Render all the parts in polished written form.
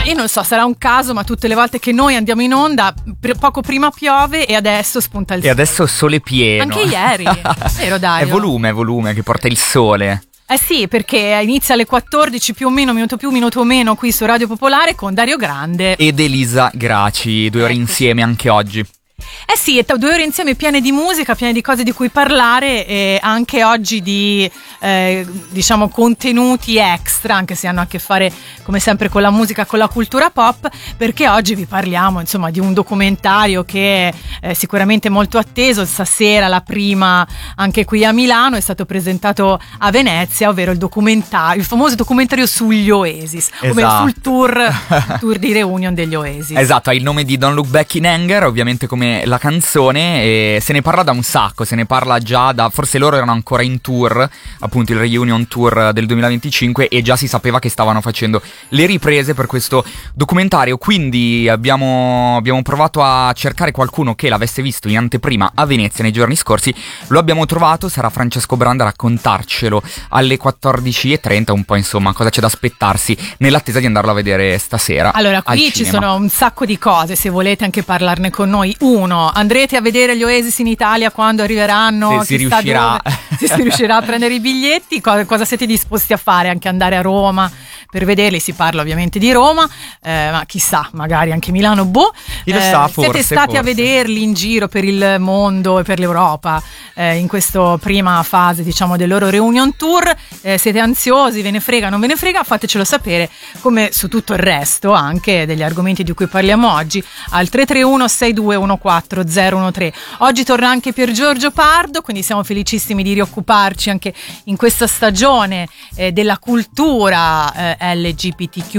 io non so, sarà un caso, ma tutte le volte che noi andiamo in onda, poco prima piove e adesso spunta il sole. E adesso sole pieno. Anche ieri, vero Dario? È volume che porta il sole. Eh sì, perché inizia alle 14 più o meno, minuto più, minuto meno, qui su Radio Popolare con Dario Grande ed Elisa Graci, 2 ore insieme anche oggi. Eh sì, 2 ore insieme piene di musica, piene di cose di cui parlare, e anche oggi di diciamo contenuti extra, anche se hanno a che fare come sempre con la musica, con la cultura pop, perché oggi vi parliamo insomma di un documentario che è sicuramente molto atteso. Stasera la prima anche qui a Milano, è stato presentato a Venezia, ovvero il famoso documentario sugli Oasis, ovvero sul tour di reunion degli Oasis. Esatto, ha il nome di Don't Look Back in Anger, ovviamente come la canzone, e se ne parla da un sacco, se ne parla già da, forse loro erano ancora in tour, appunto il reunion tour del 2025, e già si sapeva che stavano facendo le riprese per questo documentario, quindi abbiamo provato a cercare qualcuno che l'avesse visto in anteprima a Venezia nei giorni scorsi. Lo abbiamo trovato, sarà Francesco Branda a raccontarcelo alle 14:30, un po' insomma cosa c'è da aspettarsi nell'attesa di andarlo a vedere stasera. Allora, qui ci sono un sacco di cose, se volete anche parlarne con noi. Uno, andrete a vedere gli Oasis in Italia quando arriveranno? Se si riuscirà. Se si riuscirà a prendere i biglietti, cosa siete disposti a fare? Anche andare a Roma per vederli? Si parla ovviamente di Roma, ma chissà, magari anche Milano, chi lo sa, forse, siete stati a vederli in giro per il mondo e per l'Europa in questa prima fase, diciamo, del loro reunion tour? Siete ansiosi? Ve ne frega, non ve ne frega? Fatecelo sapere, come su tutto il resto anche degli argomenti di cui parliamo oggi, al 331 6214 013. Oggi torna anche Pier Giorgio Pardo, quindi siamo felicissimi di rioccuparci anche in questa stagione della cultura LGBTQ+,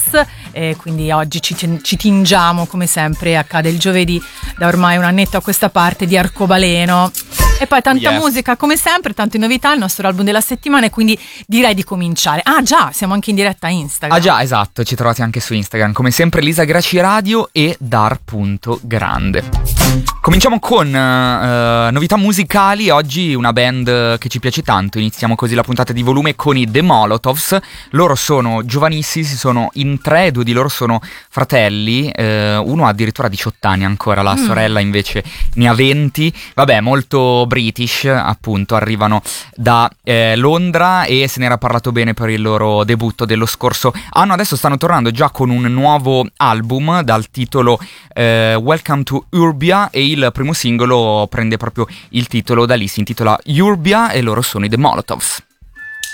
quindi oggi ci tingiamo, come sempre accade il giovedì da ormai un annetto a questa parte, di arcobaleno. E poi tanta musica come sempre, tante novità, il nostro album della settimana, e quindi direi di cominciare. Ah già, siamo anche in diretta a Instagram. Ah già, esatto, ci trovate anche su Instagram, come sempre Elisa Graci Radio e dar.grande. Cominciamo con novità musicali. Oggi una band che ci piace tanto, iniziamo così la puntata di volume con i The Molotovs. Loro sono giovanissimi, si sono in 3, 2 di loro sono fratelli, uno ha addirittura 18 anni ancora, la sorella invece ne ha 20. Vabbè, molto British, appunto, arrivano da Londra e se ne era parlato bene per il loro debutto dello scorso anno. Adesso stanno tornando già con un nuovo album dal titolo Welcome to Urbia, e il primo singolo prende proprio il titolo da lì, si intitola Urbia, e loro sono i The Molotovs.